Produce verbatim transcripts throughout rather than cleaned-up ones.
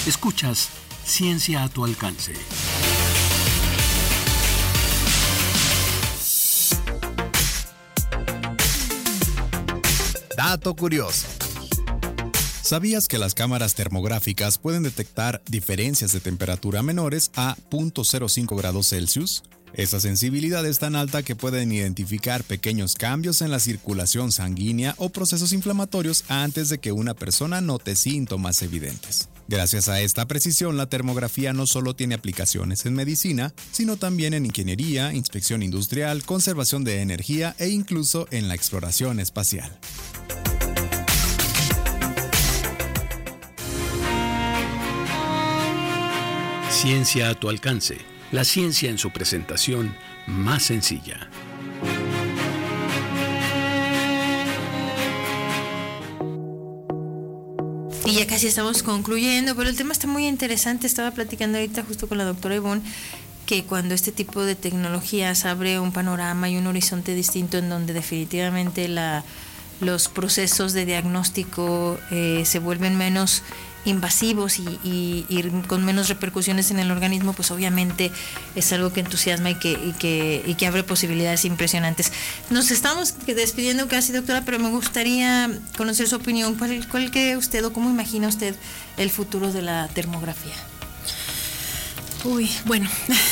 Escuchas Ciencia a tu alcance. Dato curioso. ¿Sabías que las cámaras termográficas pueden detectar diferencias de temperatura menores a cero punto cero cinco grados Celsius? Esa sensibilidad es tan alta que pueden identificar pequeños cambios en la circulación sanguínea o procesos inflamatorios antes de que una persona note síntomas evidentes. Gracias a esta precisión, la termografía no solo tiene aplicaciones en medicina, sino también en ingeniería, inspección industrial, conservación de energía e incluso en la exploración espacial. Ciencia a tu alcance. La ciencia en su presentación más sencilla. Y ya casi estamos concluyendo, pero el tema está muy interesante. Estaba platicando ahorita justo con la doctora Ivonne que cuando este tipo de tecnologías abre un panorama y un horizonte distinto en donde definitivamente la, los procesos de diagnóstico eh, se vuelven menos invasivos y, y, y con menos repercusiones en el organismo, pues obviamente es algo que entusiasma y que, y que, y que abre posibilidades impresionantes. Nos estamos despidiendo casi, doctora, pero me gustaría conocer su opinión. ¿Cuál, cuál cree usted o cómo imagina usted el futuro de la termografía? Uy, bueno,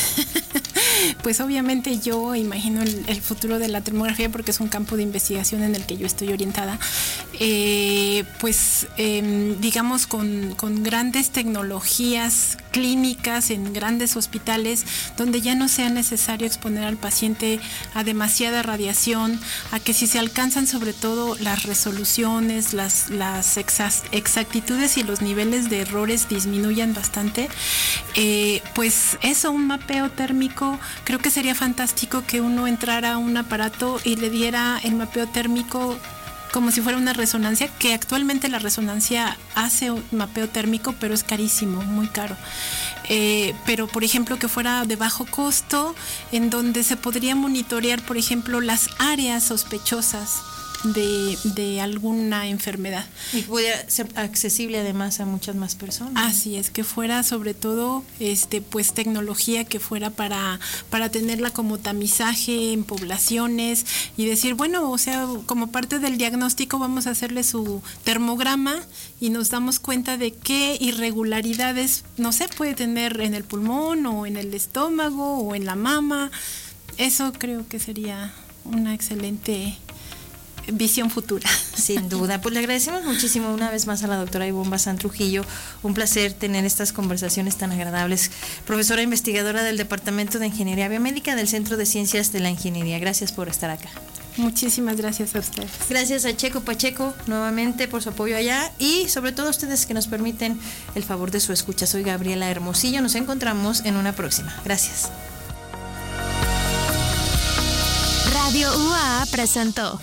pues obviamente yo imagino el, el futuro de la termografía porque es un campo de investigación en el que yo estoy orientada, eh, pues eh, digamos con, con grandes tecnologías clínicas en grandes hospitales donde ya no sea necesario exponer al paciente a demasiada radiación, a que si se alcanzan sobre todo las resoluciones, las, las exactitudes y los niveles de errores disminuyan bastante, eh, pues eso, un mapeo térmico, creo que sería fantástico que uno entrara a un aparato y le diera el mapeo térmico como si fuera una resonancia, que actualmente la resonancia hace un mapeo térmico, pero es carísimo, muy caro. Eh, pero, por ejemplo, que fuera de bajo costo, en donde se podría monitorear, por ejemplo, las áreas sospechosas de, de alguna enfermedad. Y pudiera ser accesible además a muchas más personas. Así es, que fuera sobre todo este pues tecnología que fuera para, para tenerla como tamizaje en poblaciones y decir, bueno, o sea, como parte del diagnóstico vamos a hacerle su termograma y nos damos cuenta de qué irregularidades, no sé, puede tener en el pulmón o en el estómago o en la mama. Eso creo que sería una excelente visión futura. Sin duda. Pues le agradecemos muchísimo una vez más a la doctora Ivonne Bazán Trujillo. Un placer tener estas conversaciones tan agradables. Profesora investigadora del Departamento de Ingeniería Biomédica del Centro de Ciencias de la Ingeniería. Gracias por estar acá. Muchísimas gracias a ustedes. Gracias a Checo Pacheco nuevamente por su apoyo allá y sobre todo a ustedes que nos permiten el favor de su escucha. Soy Gabriela Hermosillo. Nos encontramos en una próxima. Gracias. Radio U A A presentó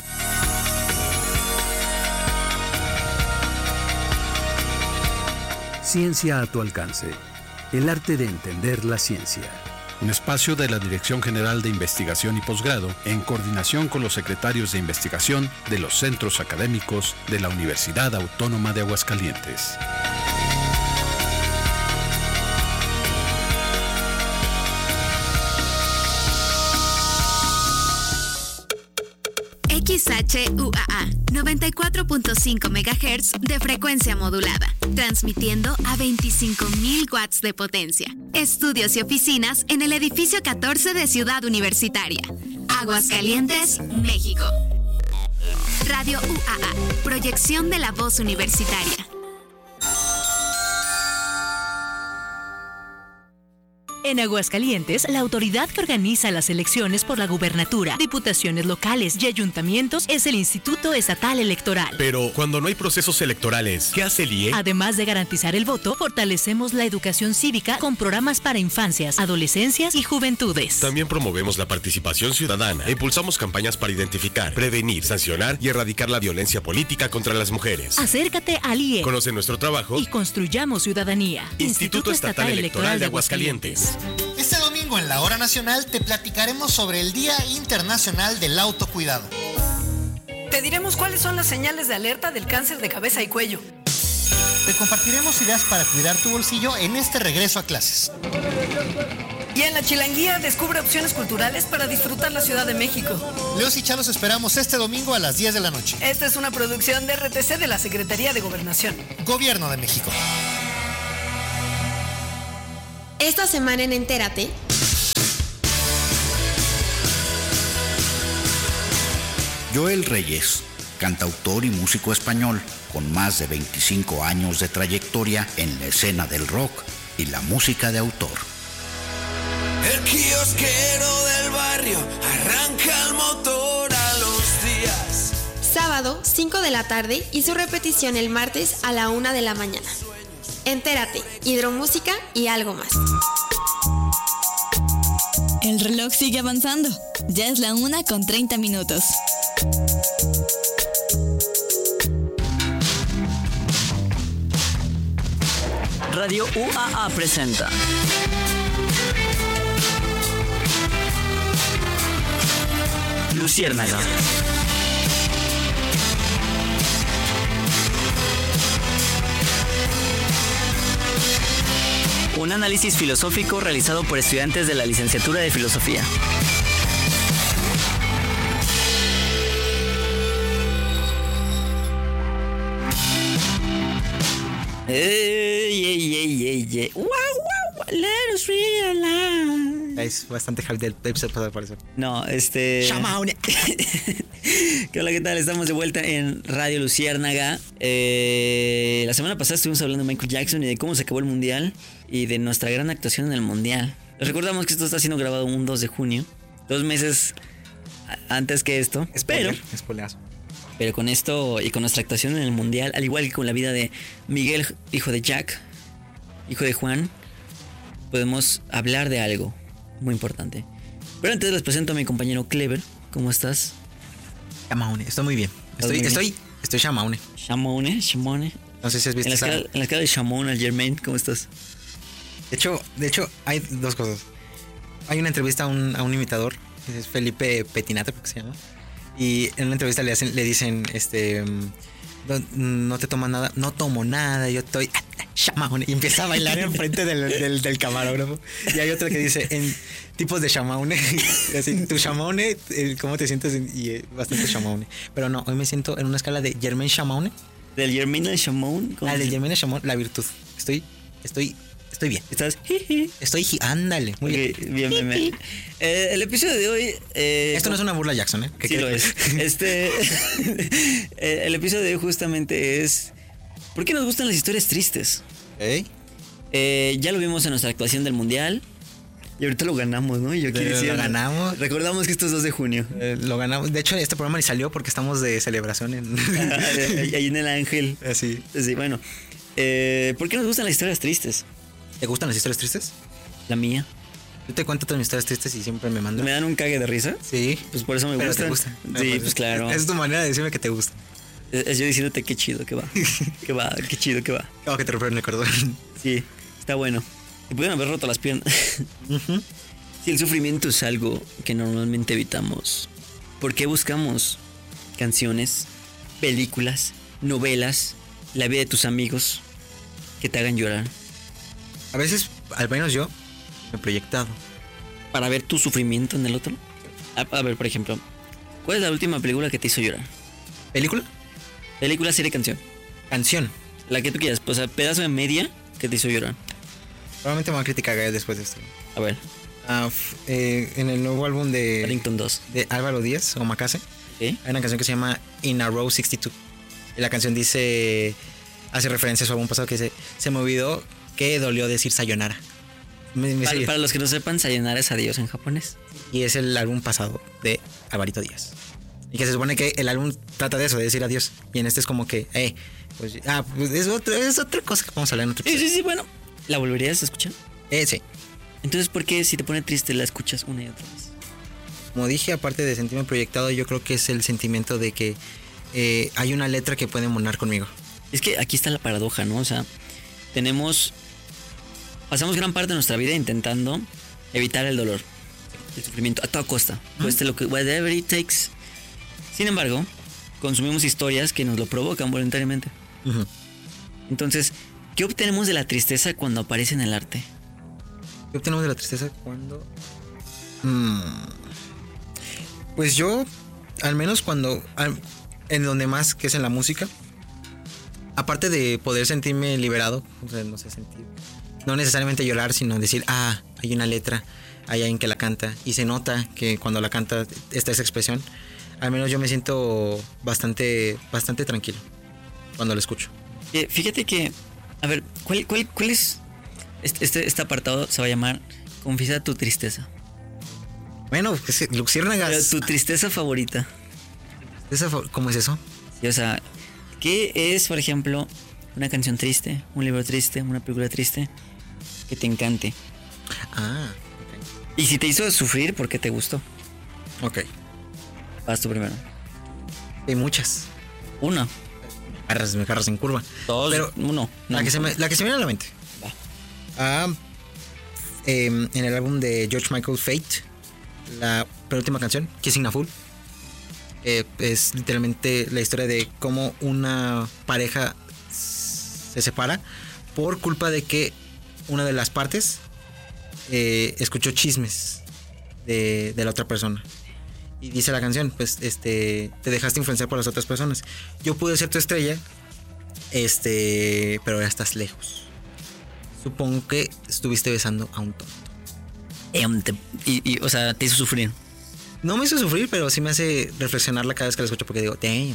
Ciencia a tu alcance. El arte de entender la ciencia. Un espacio de la Dirección General de Investigación y Posgrado en coordinación con los secretarios de investigación de los centros académicos de la Universidad Autónoma de Aguascalientes. X H U A A, noventa y cuatro punto cinco megahertz de frecuencia modulada, transmitiendo a veinticinco mil watts de potencia. Estudios y oficinas en el edificio catorce de Ciudad Universitaria. Aguascalientes, México. Radio U A A, proyección de la voz universitaria. En Aguascalientes, la autoridad que organiza las elecciones por la gubernatura, diputaciones locales y ayuntamientos es el Instituto Estatal Electoral. Pero cuando no hay procesos electorales, ¿qué hace el I E? Además de garantizar el voto, fortalecemos la educación cívica con programas para infancias, adolescencias y juventudes. También promovemos la participación ciudadana e impulsamos campañas para identificar, prevenir, sancionar y erradicar la violencia política contra las mujeres. Acércate al I E. Conoce nuestro trabajo y construyamos ciudadanía. Instituto, Instituto Estatal, Estatal Electoral, Electoral de Aguascalientes. Este domingo en la Hora Nacional te platicaremos sobre el Día Internacional del Autocuidado. Te diremos cuáles son las señales de alerta del cáncer de cabeza y cuello. Te compartiremos ideas para cuidar tu bolsillo en este regreso a clases. Y en La Chilanguía descubre opciones culturales para disfrutar la Ciudad de México. Leos y Chá los esperamos este domingo a las diez de la noche. Esta es una producción de R T C de la Secretaría de Gobernación. Gobierno de México. Esta semana en Entérate. Joel Reyes, cantautor y músico español, con más de veinticinco años de trayectoria en la escena del rock y la música de autor. El kiosquero del barrio arranca el motor a los días. Sábado, cinco de la tarde y su repetición el martes a la una de la mañana. Entérate, hidromúsica y algo más. El reloj sigue avanzando. Ya es la una con treinta minutos. Radio U A A presenta Luciérnaga. Un análisis filosófico realizado por estudiantes de la licenciatura de Filosofía. Ey, ey, ey, ey, ey. Wow, wow, let us realize. Es bastante hype del episodio pasado, parece. No, este... Shamaune. ¿Qué hola, qué tal? Estamos de vuelta en Radio Luciérnaga. Eh, la semana pasada estuvimos hablando de Michael Jackson y de cómo se acabó el Mundial y de nuestra gran actuación en el Mundial. Les recordamos que esto está siendo grabado un dos de junio, dos meses antes que esto. Spoiler, pero, spoileazo. pero con esto y con nuestra actuación en el Mundial, al igual que con la vida de Miguel, hijo de Jack, hijo de Juan, podemos hablar de algo muy importante. Pero antes les presento a mi compañero Clever. ¿Cómo estás? Shamaune, estoy muy bien. Estoy, muy estoy, bien? estoy Shamaune. Shamaune, Shamaune. No sé si has visto en la esa... escala, en la escala de Shamaune al Germain, ¿cómo estás? De hecho, de hecho, hay dos cosas. Hay una entrevista a un, a un imitador, es Felipe Petinate, creo que se llama. Y en una entrevista le hacen, le dicen, este, no, no te tomas nada, no tomo nada, yo estoy Shamaune. Y empieza a bailar enfrente del, del, del camarógrafo. Y hay otro que dice, en tipos de Shamaune, así, tu Shamaune, ¿cómo te sientes? Y eh, bastante Shamaune. Pero no, hoy me siento en una escala de Germain Shamaune. ¿Del Germain al Shamaune? Ah, del Germain al Shamaune, la virtud. Estoy, estoy... Estoy bien. ¿Estás? Estoy... Ándale. Muy okay, bien. Bien, bien. Eh, el episodio de hoy... Eh, Esto no es una burla Jackson, ¿eh? Sí lo es. Este... eh, el episodio de hoy justamente es... ¿Por qué nos gustan las historias tristes? ¿Eh? Eh, ya lo vimos en nuestra actuación del Mundial. Y ahorita lo ganamos, ¿no? Y yo aquí diciendo, lo ganamos. Recordamos que esto es dos de junio. Eh, lo ganamos. De hecho, este programa ni salió porque estamos de celebración en... Ahí en el Ángel. Así. Sí, bueno. Eh, ¿Por qué nos gustan las historias tristes? ¿Te gustan las historias tristes? La mía. Yo te cuento todas mis historias tristes y siempre me mandan. ¿Me dan un cague de risa? Sí. Pues por eso me Pero gustan. te gustan. Sí, pues, pues claro. Es tu manera de decirme que te gustan. Es, es yo diciéndote qué chido que va. Que va, qué chido que va. Como que te rompieron el cordón. Sí, está bueno. Te pudieron haber roto las piernas. Uh-huh. Si el sufrimiento es algo que normalmente evitamos, ¿por qué buscamos canciones, películas, novelas, la vida de tus amigos que te hagan llorar? A veces, al menos yo, me he proyectado. ¿Para ver tu sufrimiento en el otro? A, a ver, por ejemplo, ¿cuál es la última película que te hizo llorar? ¿Película? Película, serie, canción. Canción. La que tú quieras, pues, o sea, pedazo de media que te hizo llorar. Probablemente me van a criticar después de esto. A ver. Uh, f- eh, en el nuevo álbum de... Paddington dos. De Álvaro Díaz, o Macase. ¿Sí? Hay una canción que se llama In a Row sesenta y dos. Y la canción dice... Hace referencia a su álbum pasado que dice... Se me olvidó que dolió decir sayonara. Me, me para, para los que no sepan, sayonara es adiós en japonés. Y es el álbum pasado de Alvarito Díaz. Y que se supone que el álbum trata de eso, de decir adiós. Y en este es como que... Eh, pues, ah, pues es, otro, es otra cosa que vamos a hablar en otro episodio. Sí, sí, sí, bueno. ¿La volverías a escuchar? Eh, sí. Entonces, ¿por qué si te pone triste la escuchas una y otra vez? Como dije, aparte de sentirme proyectado, yo creo que es el sentimiento de que eh, hay una letra que puede monar conmigo. Es que aquí está la paradoja, ¿no? O sea, tenemos... Pasamos gran parte de nuestra vida intentando evitar el dolor, el sufrimiento, a toda costa. Uh-huh. Cueste lo que... Whatever it takes. Sin embargo, consumimos historias que nos lo provocan voluntariamente. Uh-huh. Entonces, ¿qué obtenemos de la tristeza cuando aparece en el arte? ¿Qué obtenemos de la tristeza cuando...? Hmm. Pues yo, al menos cuando... En donde más, que es en la música, aparte de poder sentirme liberado, o sea, no sé, sentir... No necesariamente llorar, sino decir, ah, hay una letra, hay alguien que la canta, y se nota que cuando la canta está esa expresión. Al menos yo me siento bastante, bastante tranquilo cuando lo escucho. Eh, fíjate que, a ver, ¿cuál, cuál, cuál es? Este, este apartado se va a llamar Confiesa tu tristeza. Bueno, es que Luciérnagas. Pero tu tristeza favorita. ¿Esa, ¿Cómo es eso? Sí, o sea, ¿qué es, por ejemplo, una canción triste, un libro triste, una película triste que te encante? Ah, okay. Y si te hizo sufrir, ¿por qué te gustó? Ok. Vas tú primero. Hay muchas. Una. Me agarras, me agarras en curva. Dos. Pero uno. La, no, que se me, la que se me viene a la mente. Va. Ah, eh, en el álbum de George Michael, Fate, la penúltima canción, Kissing a Fool, eh, es literalmente la historia de cómo una pareja se separa por culpa de que una de las partes eh, escuchó chismes de, de la otra persona. Y dice la canción, pues, este, te dejaste influenciar por las otras personas. Yo pude ser tu estrella, este, pero ahora estás lejos. Supongo que estuviste besando a un tonto. Eh, y, y, o sea, te hizo sufrir. No me hizo sufrir, pero sí me hace reflexionarla cada vez que la escucho porque digo, damn.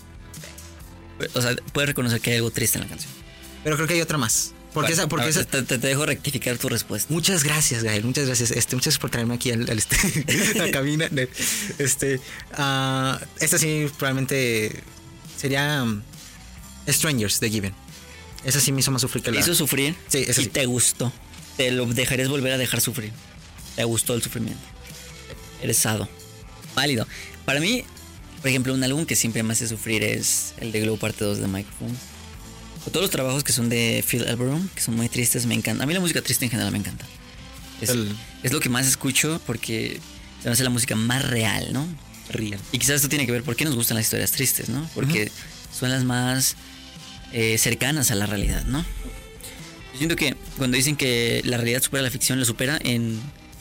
O sea, puedes reconocer que hay algo triste en la canción. Pero creo que hay otra más. Porque bueno, esa, porque esa... Te, te dejo rectificar tu respuesta. Muchas gracias, Gael. Muchas gracias. Este, muchas gracias por traerme aquí al, al este, a la cabina. Este, uh, esta sí probablemente sería um, Strangers de Given. Esa sí me hizo más sufrir que la... ¿Te hizo sufrir? Sí, esa y sí. te gustó. Te lo dejarías volver a dejar sufrir. Te gustó el sufrimiento. Eres sado. Válido. Para mí, por ejemplo, un álbum que siempre me hace sufrir es el de Glow parte dos de Microphone. O todos los trabajos que son de Phil Elverum, que son muy tristes, me encanta. A mí la música triste en general me encanta. Es, el... es lo que más escucho porque se me hace la música más real, ¿no? Real. Y quizás esto tiene que ver por qué nos gustan las historias tristes, ¿no? Porque uh-huh. son las más eh, cercanas a la realidad, ¿no? Yo siento que cuando dicen que la realidad supera la ficción, la supera en,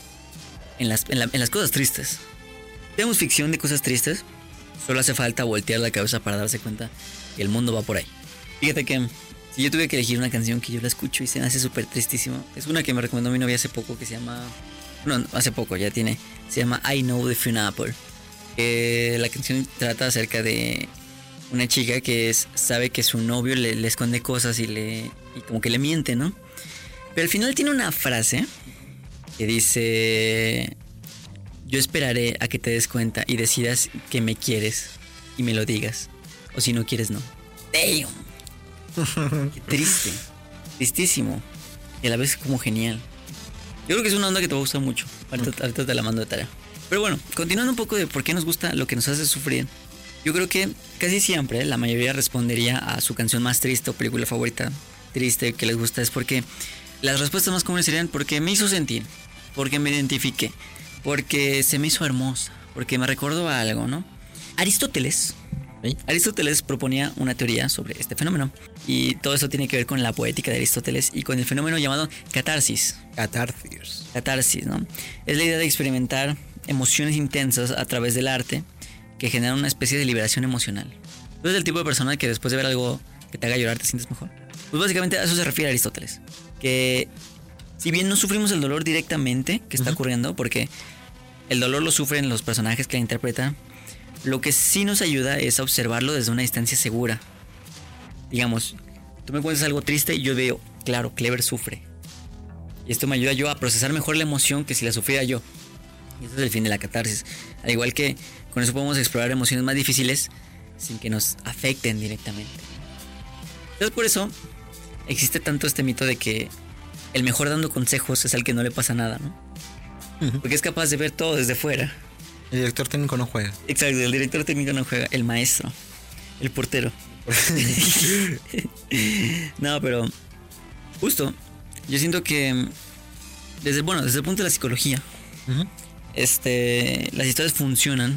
en, las, en, la, en las cosas tristes. Tenemos ficción de cosas tristes, solo hace falta voltear la cabeza para darse cuenta que el mundo va por ahí. Fíjate que si yo tuve que elegir una canción que yo la escucho y se me hace súper tristísimo, es una que me recomendó mi novia hace poco que se llama... No, hace poco ya tiene. Se llama I Know de Fiona Apple. Eh, la canción trata acerca de una chica que es, sabe que su novio le, le esconde cosas y le y como que le miente, ¿no? Pero al final tiene una frase que dice: yo esperaré a que te des cuenta y decidas que me quieres y me lo digas. O si no quieres, no. Damn. Qué triste. Tristísimo. Y a la vez como genial. Yo creo que es una onda que te va a gustar mucho. Ahorita, ahorita te la mando de tarea. Pero bueno, continuando un poco de por qué nos gusta lo que nos hace sufrir. Yo creo que casi siempre la mayoría respondería a su canción más triste o película favorita triste que les gusta. Es porque las respuestas más comunes serían porque me hizo sentir, porque me identifiqué, porque se me hizo hermosa, porque me recordó a algo, ¿no? Aristóteles ¿Sí? Aristóteles proponía una teoría sobre este fenómeno. Y todo eso tiene que ver con la poética de Aristóteles y con el fenómeno llamado catarsis. Catarsis. Catarsis, ¿no? Es la idea de experimentar emociones intensas a través del arte que generan una especie de liberación emocional. ¿Tú eres el tipo de persona que después de ver algo que te haga llorar te sientes mejor? Pues básicamente a eso se refiere Aristóteles. Que si bien no sufrimos el dolor directamente que está uh-huh. ocurriendo, porque el dolor lo sufren los personajes que la interpretan, lo que sí nos ayuda es a observarlo desde una distancia segura. Digamos, tú me cuentas algo triste y yo veo, claro, Clever sufre. Y esto me ayuda yo a procesar mejor la emoción que si la sufriera yo. Y ese es el fin de la catarsis. Al igual que con eso podemos explorar emociones más difíciles sin que nos afecten directamente. Entonces por eso existe tanto este mito de que el mejor dando consejos es al que no le pasa nada, ¿no? Uh-huh. Porque es capaz de ver todo desde fuera. El director técnico no juega. Exacto, el director técnico no juega. El maestro, el portero. No, pero justo, yo siento que desde, bueno, desde el punto de la psicología, uh-huh. este, las historias funcionan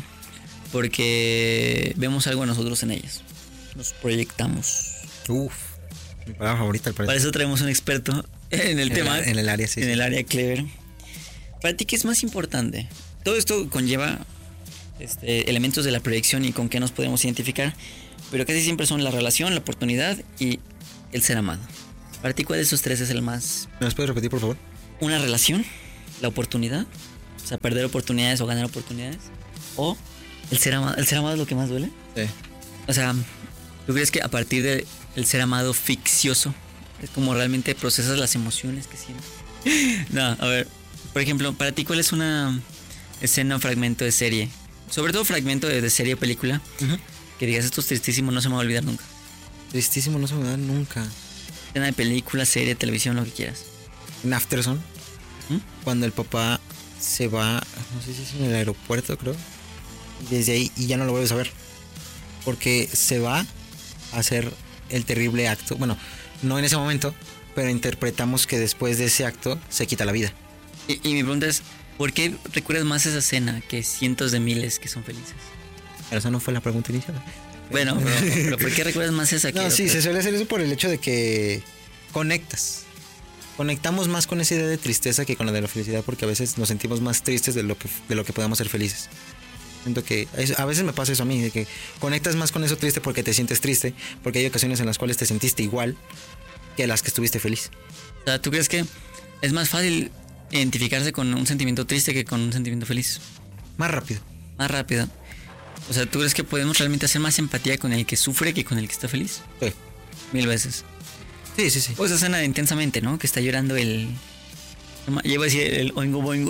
porque vemos algo de nosotros en ellas. Nos proyectamos. Uf. mi palabra favorita. Para eso traemos un experto en el en tema. El, en el área, sí. En sí. el área clever. Para ti, ¿qué es más importante? Todo esto conlleva este, elementos de la proyección y con qué nos podemos identificar, pero casi siempre son la relación, la oportunidad y el ser amado. Para ti, ¿cuál de esos tres es el más? ¿Me los puedes repetir, por favor? Una relación, la oportunidad, o sea, perder oportunidades o ganar oportunidades, o el ser amado. ¿El ser amado es lo que más duele? Sí. O sea, ¿tú crees que a partir del ser amado ficcioso es como realmente procesas las emociones que sientes? No, a ver, por ejemplo, para ti, ¿cuál es una escena o fragmento de serie? Sobre todo fragmento de, de serie o película, uh-huh. que digas, esto es tristísimo, no se me va a olvidar nunca. Tristísimo, no se me va a olvidar nunca. Escena de película, serie, televisión, lo que quieras. En Afterson, ¿Mm? cuando el papá se va, no sé si es en el aeropuerto, creo, y desde ahí y ya no lo vuelves a ver. Porque se va a hacer el terrible acto. Bueno, no en ese momento, pero interpretamos que después de ese acto se quita la vida. Y, y mi pregunta es, ¿por qué recuerdas más esa escena que cientos de miles que son felices? Pero esa no fue la pregunta inicial. Bueno, pero, pero ¿por qué recuerdas más esa que No, sí, otra? se suele hacer eso por el hecho de que conectas. Conectamos más con esa idea de tristeza que con la de la felicidad, porque a veces nos sentimos más tristes de lo que, de lo que podamos ser felices. Siento que a veces me pasa eso a mí, de que conectas más con eso triste porque te sientes triste, porque hay ocasiones en las cuales te sentiste igual que las que estuviste feliz. O sea, ¿tú crees que es más fácil identificarse con un sentimiento triste que con un sentimiento feliz? Más rápido. Más rápido. O sea, ¿tú crees que podemos realmente hacer más empatía con el que sufre que con el que está feliz? Sí. Mil veces. Sí, sí, sí. O esa escena de Intensamente, ¿no? Que está llorando el... Lleva a decir el oingo boingo.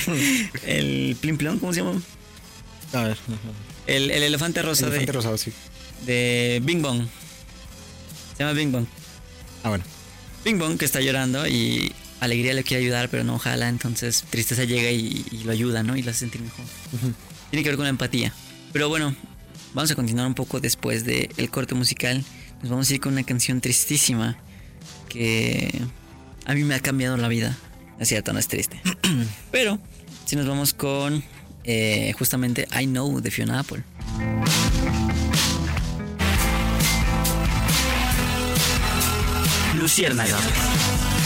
El plim plom, ¿cómo se llama? A ver. El, el elefante rosa. El elefante de, rosado, sí. De Bing Bong. Se llama Bing Bong. Ah, bueno. Bing Bong que está llorando y Alegría le quiere ayudar, pero no jala. Entonces Tristeza llega y, y lo ayuda, ¿no? Y lo hace sentir mejor. Uh-huh. Tiene que ver con la empatía. Pero bueno, vamos a continuar un poco después del corte musical. Nos vamos a ir con una canción tristísima que a mí me ha cambiado la vida. Es cierto, no es triste. Pero si nos vamos con eh, justamente I Know de Fiona Apple. Luciérnaga.